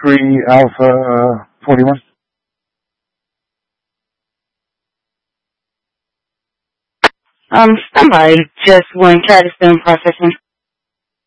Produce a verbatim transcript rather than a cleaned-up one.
three Alpha forty-one. Um, somebody just went Charleston processing.